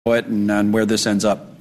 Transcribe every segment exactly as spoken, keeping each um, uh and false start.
it and, and where this ends up?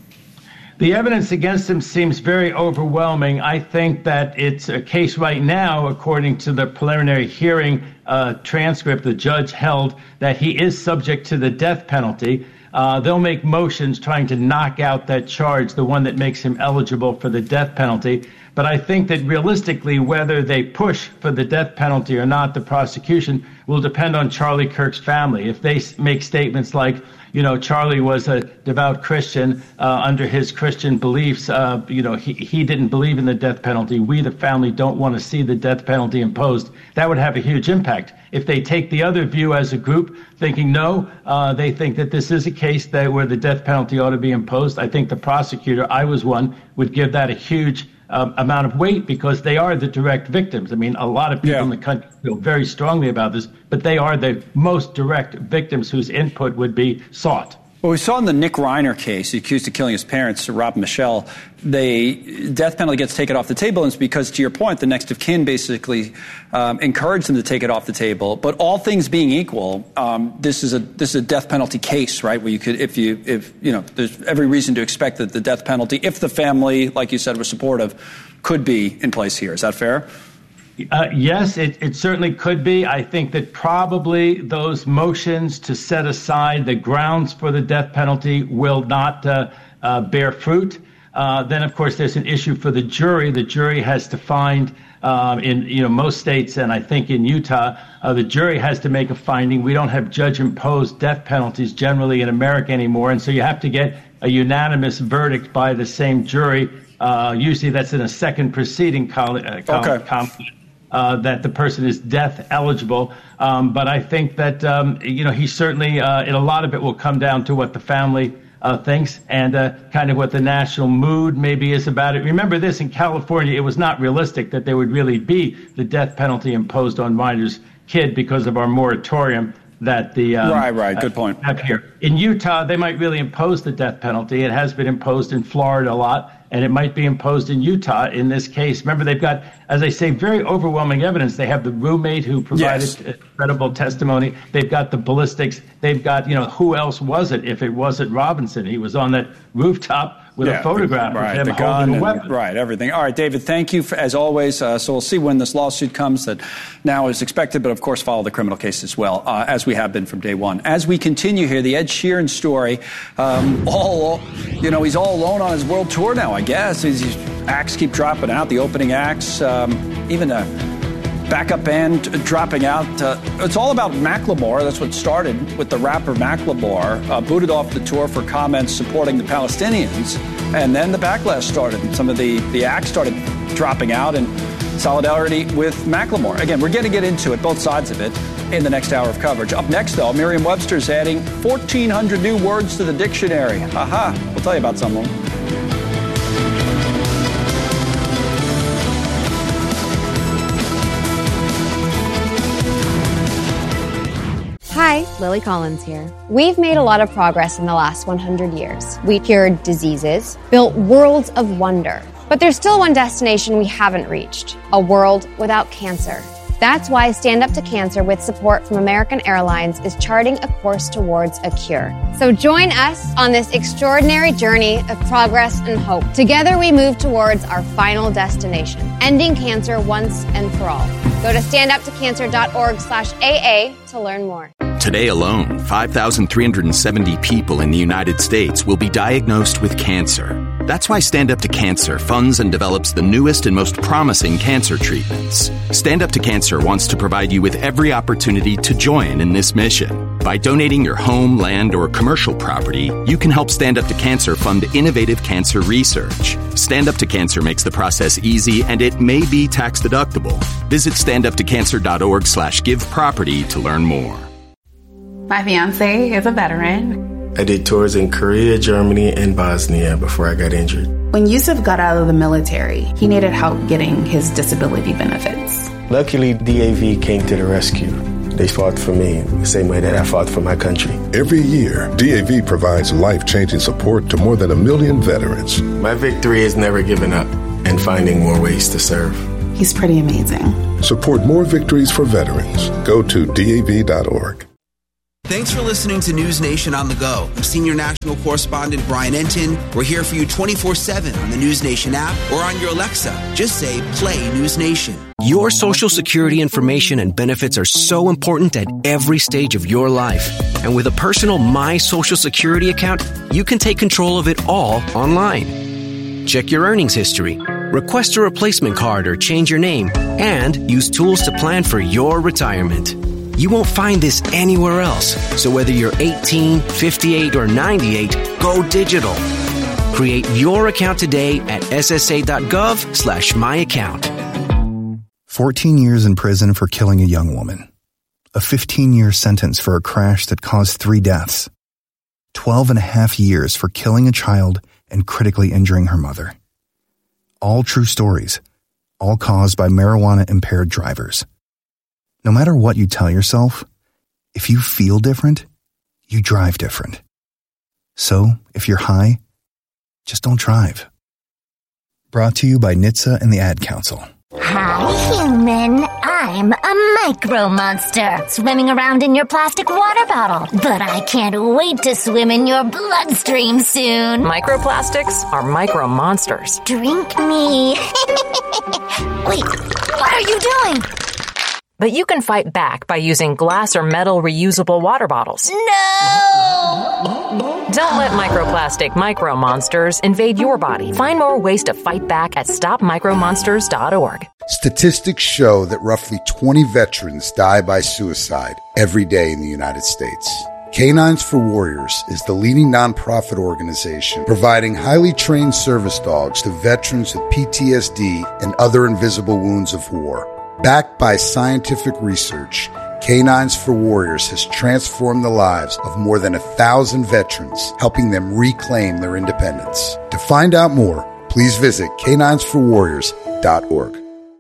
The evidence against him seems very overwhelming. I think that it's a case right now, according to the preliminary hearing uh, transcript, the judge held that he is subject to the death penalty. Uh, they'll make motions trying to knock out that charge, the one that makes him eligible for the death penalty. But I think that realistically, whether they push for the death penalty or not, the prosecution will depend on Charlie Kirk's family. If they make statements like, you know, Charlie was a devout Christian uh, under his Christian beliefs. Uh, you know, he, he didn't believe in the death penalty. We, the family, don't want to see the death penalty imposed. That would have a huge impact. If they take the other view as a group, thinking no, uh, they think that this is a case that where the death penalty ought to be imposed, I think the prosecutor, I was one, would give that a huge Um, amount of weight because they are the direct victims. I mean, a lot of people yeah. in the country feel very strongly about this, but they are the most direct victims whose input would be sought. Well, we saw in the Nick Reiner case, accused of killing his parents, Rob Michelle, the death penalty gets taken off the table, and it's because, to your point, the next of kin basically um, encouraged them to take it off the table. But all things being equal, um, this is a this is a death penalty case, right? Where you could, if you, if you know, there's every reason to expect that the death penalty, if the family, like you said, was supportive, could be in place here. Is that fair? Uh, yes, it, it certainly could be. I think that probably those motions to set aside the grounds for the death penalty will not uh, uh, bear fruit. Uh, then, of course, there's an issue for the jury. The jury has to find um, in you know most states, and I think in Utah, uh, the jury has to make a finding. We don't have judge-imposed death penalties generally in America anymore, and so you have to get a unanimous verdict by the same jury. Uh, usually that's in a second proceeding column. Uh, okay. Com- Uh, that the person is death eligible. Um, but I think that, um, you know, he certainly, uh, and a lot of it will come down to what the family uh, thinks and uh, kind of what the national mood maybe is about it. Remember this, in California, it was not realistic that there would really be the death penalty imposed on Reiner's kid because of our moratorium that the um, right, right, good point. Uh, have here. In Utah, they might really impose the death penalty. It has been imposed in Florida a lot, and it might be imposed in Utah in this case. Remember, they've got, as I say, very overwhelming evidence. They have the roommate who provided yes. credible testimony. They've got the ballistics. They've got, you know, who else was it if it wasn't Robinson? He was on that rooftop with yeah, a photograph right, of him the gun holding a and, weapon. Right, everything. All right, David, thank you for, as always. Uh, so we'll see when this lawsuit comes that now is expected, but of course follow the criminal case as well, uh, as we have been from day one. As we continue here, the Ed Sheeran story, um, all, you know, he's all alone on his world tour now, I guess. His acts keep dropping out, the opening acts, um, even a backup band dropping out. Uh, it's all about Macklemore. That's what started with the rapper Macklemore, uh, booted off the tour for comments supporting the Palestinians. And then the backlash started. Some of the, the acts started dropping out in solidarity with Macklemore. Again, we're going to get into it, both sides of it, in the next hour of coverage. Up next, though, Merriam-Webster's adding fourteen hundred new words to the dictionary. Aha, we'll tell you about some of them. Hi, Lily Collins here. We've made a lot of progress in the last one hundred years. We cured diseases, built worlds of wonder. But there's still one destination we haven't reached, a world without cancer. That's why Stand Up to Cancer, with support from American Airlines, is charting a course towards a cure. So join us on this extraordinary journey of progress and hope. Together we move towards our final destination, ending cancer once and for all. Go to standuptocancer.org slash AA to learn more. Today alone, five thousand three hundred seventy people in the United States will be diagnosed with cancer. That's why Stand Up to Cancer funds and develops the newest and most promising cancer treatments. Stand Up to Cancer wants to provide you with every opportunity to join in this mission. By donating your home, land, or commercial property, you can help Stand Up to Cancer fund innovative cancer research. Stand Up to Cancer makes the process easy, and it may be tax deductible. Visit standuptocancer.org slash give property to learn more. My fiance is a veteran. I did tours in Korea, Germany, and Bosnia before I got injured. When Yusuf got out of the military, he needed help getting his disability benefits. Luckily, D A V came to the rescue. They fought for me the same way that I fought for my country. Every year, D A V provides life-changing support to more than a million veterans. My victory is never giving up and finding more ways to serve. He's pretty amazing. Support more victories for veterans. Go to D A V dot org. Thanks for listening to News Nation on the Go. I'm Senior National Correspondent Brian Enton. We're here for you twenty-four seven on the News Nation app or on your Alexa. Just say, play News Nation. Your Social Security information and benefits are so important at every stage of your life. And with a personal My Social Security account, you can take control of it all online. Check your earnings history, request a replacement card or change your name, and use tools to plan for your retirement. You won't find this anywhere else. So whether you're eighteen, fifty-eight, or ninety-eight, go digital. Create your account today at ssa.gov slash my account. fourteen years in prison for killing a young woman. A fifteen-year sentence for a crash that caused three deaths. twelve and a half years for killing a child and critically injuring her mother. All true stories, all caused by marijuana-impaired drivers. No matter what you tell yourself, if you feel different, you drive different. So, if you're high, just don't drive. Brought to you by N H T S A and the Ad Council. Hi, human. I'm a micro monster swimming around in your plastic water bottle. But I can't wait to swim in your bloodstream soon. Microplastics are micro monsters. Drink me. Wait, what are you doing? But you can fight back by using glass or metal reusable water bottles. No! Don't let microplastic micro monsters invade your body. Find more ways to fight back at stop micro monsters dot org. Statistics show that roughly twenty veterans die by suicide every day in the United States. Canines for Warriors is the leading nonprofit organization providing highly trained service dogs to veterans with P T S D and other invisible wounds of war. Backed by scientific research, Canines for Warriors has transformed the lives of more than a thousand veterans, helping them reclaim their independence. To find out more, please visit canines for warriors dot org.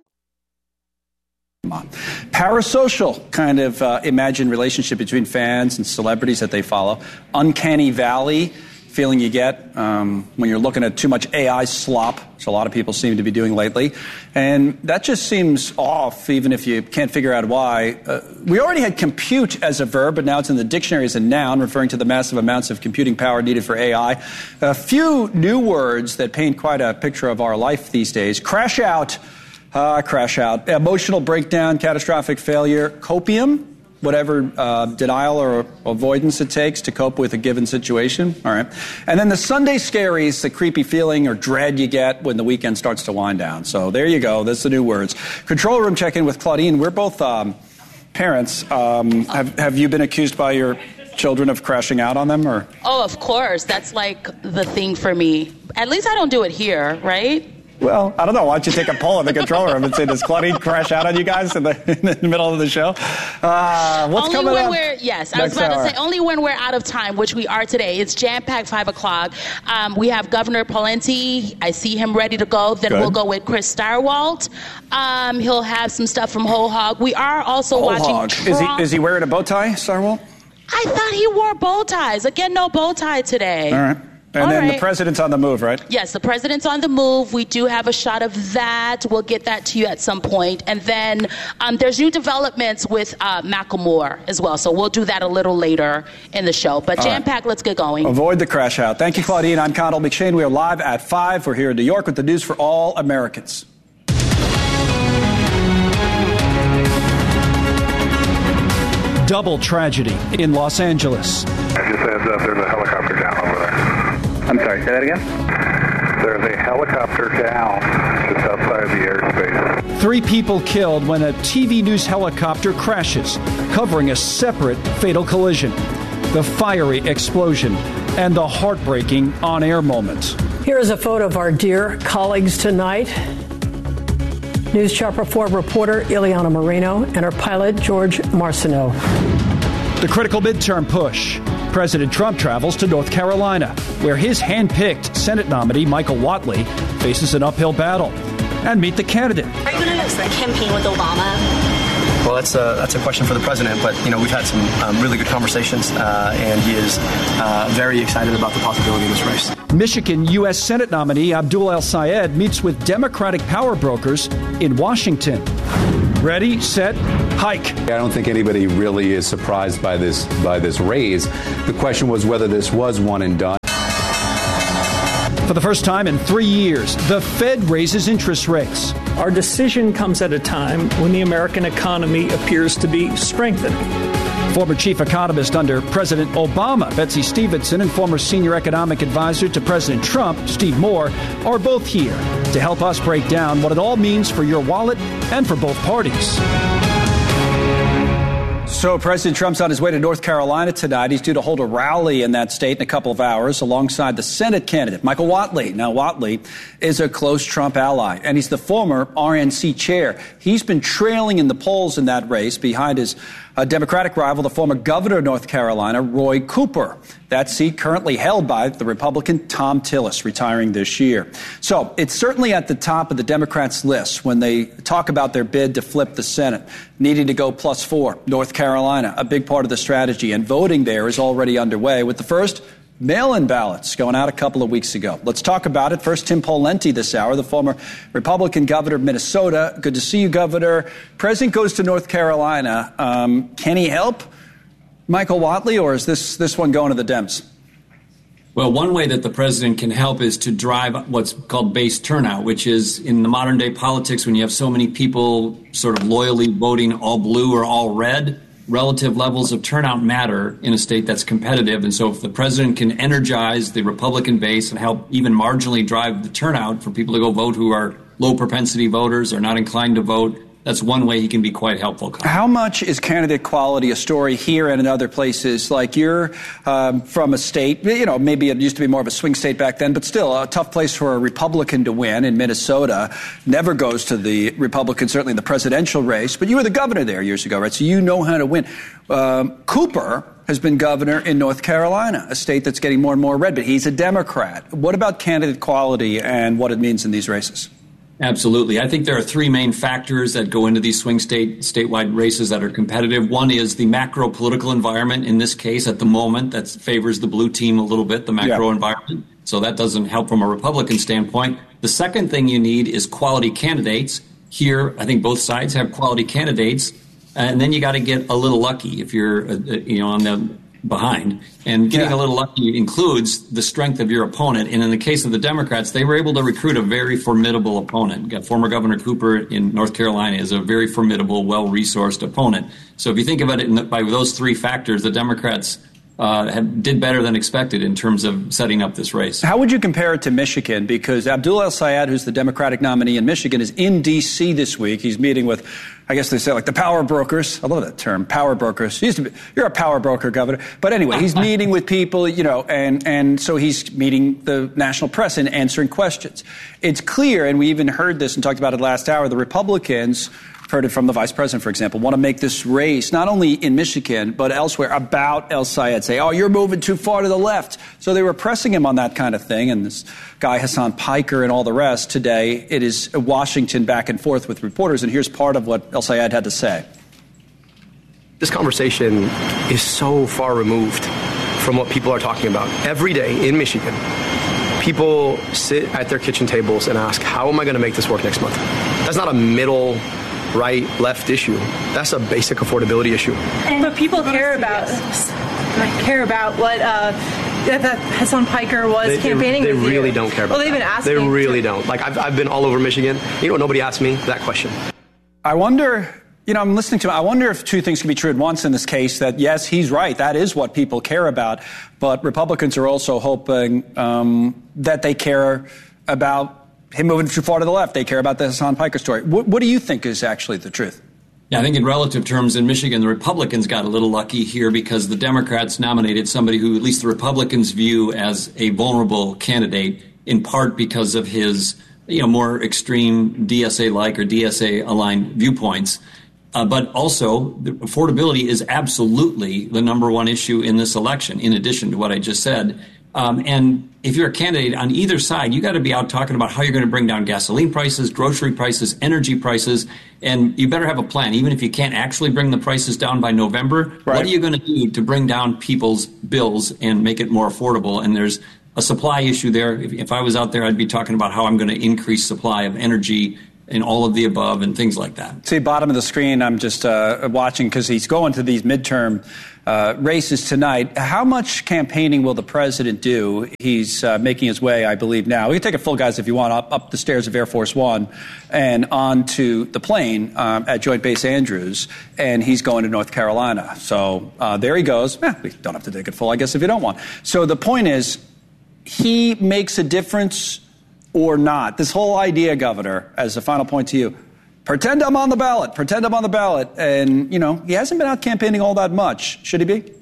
Parasocial kind of uh, imagined relationship between fans and celebrities that they follow. Uncanny Valley feeling you get um, when you're looking at too much A I slop, which a lot of people seem to be doing lately. And that just seems off, even if you can't figure out why. Uh, we already had compute as a verb, but now it's in the dictionary as a noun, referring to the massive amounts of computing power needed for A I. A few new words that paint quite a picture of our life these days. Crash out. Uh, crash out. Emotional breakdown, catastrophic failure, copium, whatever uh, denial or avoidance it takes to cope with a given situation. All right. And then the Sunday scaries, the creepy feeling or dread you get when the weekend starts to wind down. So there you go. That's the new words. Control room check-in with Claudine. We're both um, parents. Um, have, have you been accused by your children of crashing out on them? Or? Oh, of course. That's like the thing for me. At least I don't do it here, right? Well, I don't know. Why don't you take a poll in the control room and say, does Claudine crash out on you guys in the, in the middle of the show? Uh, what's only coming when up? We're, yes, I was about hour. to say, only when we're out of time, which we are today. It's jam-packed five o'clock. Um, we have Governor Pawlenty. I see him ready to go. Then Good. We'll go with Chris Stirewalt. Um, he'll have some stuff from Whole Hog. We are also Whole watching... Hog. Is he, is he wearing a bow tie, Stirewalt? I thought he wore bow ties. Again, no bow tie today. All right. And All then right. the president's on the move, right? Yes, the president's on the move. We do have a shot of that. We'll get that to you at some point. And then um, there's new developments with uh, Macklemore as well. So we'll do that a little later in the show. But jam-packed, right. Let's get going. Avoid the crash out. Thank you, Claudine. I'm Connell McShane. We are live at five. We're here in New York with the news for all Americans. Double tragedy in Los Angeles. I just heads up, there's a helicopter down over there. I'm sorry, say that again? There's a helicopter down just outside the airspace. Three people killed when a T V news helicopter crashes, covering a separate fatal collision. The fiery explosion and the heartbreaking on-air moment. Here is a photo of our dear colleagues tonight. News Chopper four reporter Ileana Moreno and our pilot George Marcineau. The critical midterm push. President Trump travels to North Carolina, where his hand-picked Senate nominee Michael Whatley faces an uphill battle. And meet the candidate. Are you going to campaign with Obama? Well, that's a, that's a question for the president, but, you know, we've had some um, really good conversations, uh, and he is uh, very excited about the possibility of this race. Michigan U S Senate nominee Abdul El-Sayed meets with Democratic power brokers in Washington. Ready, set, hike. I don't think anybody really is surprised by this by this raise. The question was whether this was one and done. For the first time in three years, the Fed raises interest rates. Our decision comes at a time when the American economy appears to be strengthening. Former chief economist under President Obama, Betsy Stevenson, and former senior economic advisor to President Trump, Steve Moore, are both here to help us break down what it all means for your wallet and for both parties. So President Trump's on his way to North Carolina tonight. He's due to hold a rally in that state in a couple of hours alongside the Senate candidate, Michael Whatley. Now, Whatley is a close Trump ally, and he's the former R N C chair. He's been trailing in the polls in that race behind his uh, Democratic rival, the former governor of North Carolina, Roy Cooper. That seat currently held by the Republican Thom Tillis, retiring this year. So it's certainly at the top of the Democrats' list when they talk about their bid to flip the Senate, needing to go plus four. North Carolina, a big part of the strategy, and voting there is already underway with the first mail-in ballots going out a couple of weeks ago. Let's talk about it. First, Tim Pawlenty this hour, the former Republican governor of Minnesota. Good to see you, Governor. President goes to North Carolina. Um, can he help Michael Whatley, or is this, this one going to the Dems? Well, one way that the president can help is to drive what's called base turnout, which is in the modern day politics when you have so many people sort of loyally voting all blue or all red. Relative levels of turnout matter in a state that's competitive. And so if the president can energize the Republican base and help even marginally drive the turnout for people to go vote who are low propensity voters or not inclined to vote, that's one way he can be quite helpful. How much is candidate quality a story here and in other places? Like you're um, from a state, you know, maybe it used to be more of a swing state back then, but still a tough place for a Republican to win in Minnesota. Never goes to the Republican, certainly in the presidential race. But you were the governor there years ago, right? So you know how to win. Um, Cooper has been governor in North Carolina, a state that's getting more and more red, but he's a Democrat. What about candidate quality and what it means in these races? Absolutely. I think there are three main factors that go into these swing state, statewide races that are competitive. One is the macro political environment. In this case, at the moment, that favors the blue team a little bit, the macro yeah. environment. So that doesn't help from a Republican standpoint. The second thing you need is quality candidates. Here, I think both sides have quality candidates. And then you got to get a little lucky if you're, uh, you know, on the behind. And getting yeah. a little lucky includes the strength of your opponent. And in the case of the Democrats, they were able to recruit a very formidable opponent. Former Governor Cooper in North Carolina is a very formidable, well-resourced opponent. So if you think about it in the, by those three factors, the Democrats uh, have, did better than expected in terms of setting up this race. How would you compare it to Michigan? Because Abdul El-Sayed, who's the Democratic nominee in Michigan, is in D C this week. He's meeting with, I guess they say, like the power brokers. I love that term, power brokers. He used to be, you're a power broker, Governor. But anyway, he's meeting with people, you know, and, and so he's meeting the national press and answering questions. It's clear, and we even heard this and talked about it last hour, the Republicans, heard it from the vice president, for example, want to make this race, not only in Michigan, but elsewhere, about El-Sayed. Say, oh, you're moving too far to the left. So they were pressing him on that kind of thing. And this guy, Hassan Piker, and all the rest today, it is Washington back and forth with reporters. And here's part of what El-Sayed had to say. This conversation is so far removed from what people are talking about. Every day in Michigan, people sit at their kitchen tables and ask, how am I going to make this work next month? That's not a middle right, left issue. That's a basic affordability issue. But people care about care about what uh, that Hassan Piker was they, campaigning. They, they with really you. don't care about well, they've been that. asking. They really to. don't. Like I've I've been all over Michigan. You know, nobody asked me that question. I wonder. You know, I'm listening to him. I wonder if two things can be true at once in this case, that, yes, he's right. That is what people care about. But Republicans are also hoping um, that they care about him moving too far to the left. They care about the Hassan Piker story. What, what do you think is actually the truth? Yeah, I think in relative terms in Michigan, the Republicans got a little lucky here because the Democrats nominated somebody who at least the Republicans view as a vulnerable candidate, in part because of his, you know, more extreme D S A-like or D S A-aligned viewpoints. Uh, but also, the affordability is absolutely the number one issue in this election, in addition to what I just said. Um, and if you're a candidate on either side, you got to be out talking about how you're going to bring down gasoline prices, grocery prices, energy prices, and you better have a plan. Even if you can't actually bring the prices down by November, right. What are you going to do to bring down people's bills and make it more affordable? And there's a supply issue there. If, if I was out there, I'd be talking about how I'm going to increase supply of energy in all of the above and things like that. See, bottom of the screen, I'm just uh, watching because he's going to these midterm uh, races tonight. How much campaigning will the president do? He's uh, making his way, I believe, now. We can take it full, guys, if you want, up, up the stairs of Air Force One and onto the plane um, at Joint Base Andrews, and he's going to North Carolina. So uh, there he goes. Eh, we don't have to take it full, I guess, if you don't want. So the point is, he makes a difference or not. This whole idea, Governor, as a final point to you, pretend I'm on the ballot, pretend I'm on the ballot. And, you know, he hasn't been out campaigning all that much. Should he be?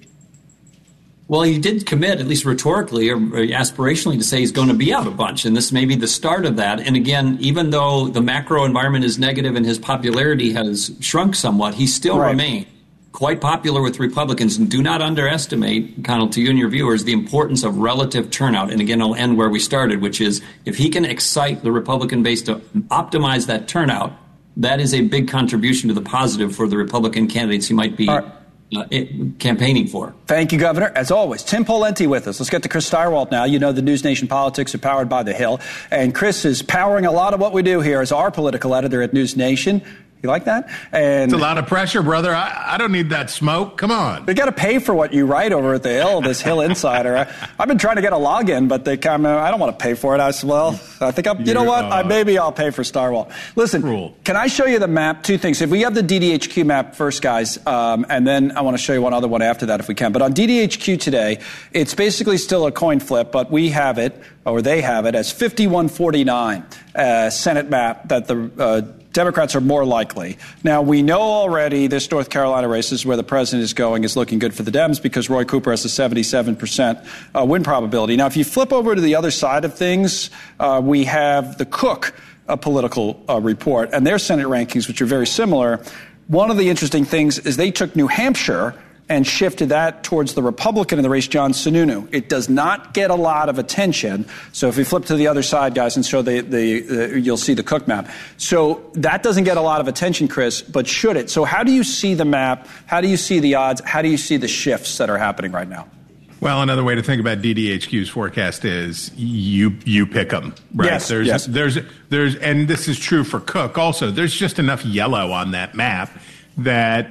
Well, he did commit, at least rhetorically or aspirationally, to say he's going to be out a bunch. And this may be the start of that. And again, even though the macro environment is negative and his popularity has shrunk somewhat, he still right. remains quite popular with Republicans. And do not underestimate, Connell, to you and your viewers, the importance of relative turnout. And again, I'll end where we started, which is if he can excite the Republican base to optimize that turnout, that is a big contribution to the positive for the Republican candidates he might be right. uh, campaigning for. Thank you, Governor. As always, Tim Pawlenty with us. Let's get to Chris Stirewalt now. You know the News Nation politics are powered by The Hill. And Chris is powering a lot of what we do here as our political editor at News Nation. You like that? And it's a lot of pressure, brother. I, I don't need that smoke. Come on. We got to pay for what you write over at the Hill, this Hill Insider. I, I've been trying to get a login, but they come. I don't want to pay for it. I said, well, I think I'm, you know what? I, maybe I'll pay for Stirewalt. Listen, Rule. Can I show you the map? Two things. If we have the D D H Q map first, guys, um, and then I want to show you one other one after that if we can. But on D D H Q today, it's basically still a coin flip, but we have it, or they have it, as fifty-one forty-nine uh, Senate map that the uh, Democrats are more likely. Now, we know already this North Carolina race is where the president is going is looking good for the Dems because Roy Cooper has a seventy-seven percent uh, win probability. Now, if you flip over to the other side of things, uh, we have the Cook uh, political uh, report and their Senate rankings, which are very similar. One of the interesting things is they took New Hampshire and shifted that towards the Republican in the race, John Sununu. It does not get a lot of attention. So if we flip to the other side, guys, and show the, the, the you'll see the Cook map. So that doesn't get a lot of attention, Chris, but should it? So how do you see the map? How do you see the odds? How do you see the shifts that are happening right now? Well, another way to think about D D H Q's forecast is you you pick them, right? Yes, there's yes. there's there's and this is true for Cook also. There's just enough yellow on that map that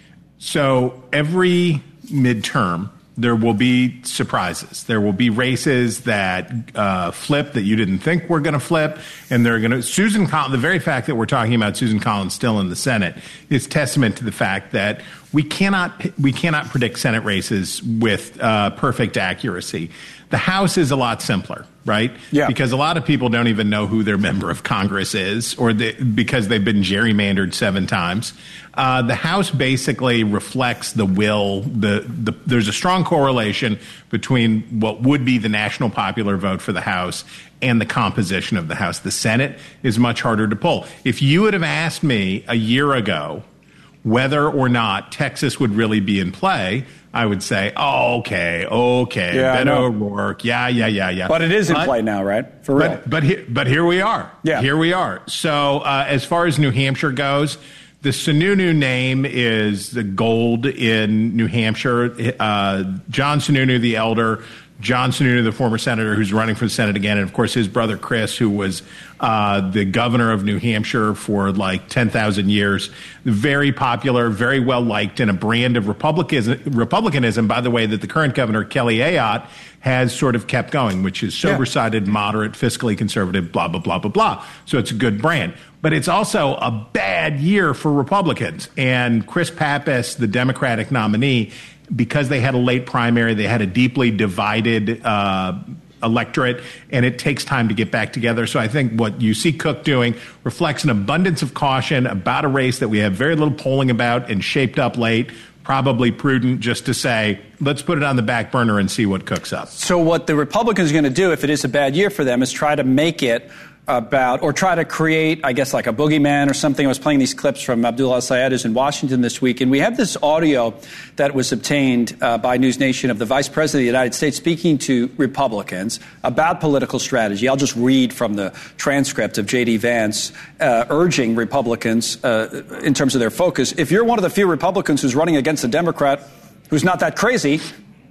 so every midterm there will be surprises. There will be races that uh, flip that you didn't think were going to flip, and they're going to. Susan Collins, the very fact that we're talking about Susan Collins still in the Senate is testament to the fact that we cannot we cannot predict Senate races with uh, perfect accuracy. The House is a lot simpler, right? Yeah. Because a lot of people don't even know who their member of Congress is, or they, because they've been gerrymandered seven times. Uh, the House basically reflects the will. The, the there's a strong correlation between what would be the national popular vote for the House and the composition of the House. The Senate is much harder to pull. If you would have asked me a year ago whether or not Texas would really be in play, I would say, oh, okay, okay, yeah, Beto O'Rourke, yeah, yeah, yeah, yeah. But it is in but, play now, right? For real. But but, he, but here we are. Yeah. Here we are. So uh, as far as New Hampshire goes, the Sununu name is the gold in New Hampshire. Uh, John Sununu, the elder, John Sununu, the former senator who's running for the Senate again, and, of course, his brother Chris, who was uh, the governor of New Hampshire for like ten thousand years. Very popular, very well-liked, and a brand of Republicanism, Republicanism, by the way, that the current governor, Kelly Ayotte, has sort of kept going, which is sober-sided, yeah. moderate, fiscally conservative, blah, blah, blah, blah, blah. So it's a good brand. But it's also a bad year for Republicans. And Chris Pappas, the Democratic nominee, because they had a late primary, they had a deeply divided uh, electorate, and it takes time to get back together. So I think what you see Cook doing reflects an abundance of caution about a race that we have very little polling about and shaped up late. Probably prudent just to say, let's put it on the back burner and see what cooks up. So what the Republicans are going to do, if it is a bad year for them, is try to make it about, or try to create, I guess, like a boogeyman or something. I was playing these clips from Abdul El-Sayed, who's in Washington this week, and we have this audio that was obtained uh, by News Nation of the Vice President of the United States speaking to Republicans about political strategy. I'll just read from the transcript of J D. Vance uh, urging Republicans uh, in terms of their focus. If you're one of the few Republicans who's running against a Democrat who's not that crazy,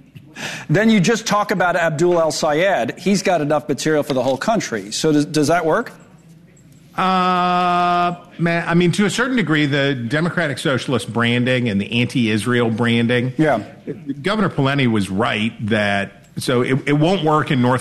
then you just talk about Abdul El-Sayed. He's got enough material for the whole country. So does, does that work? Uh, man, I mean, to a certain degree, the Democratic Socialist branding and the anti-Israel branding. Yeah. Governor Pawlenty was right that so it, it won't work in North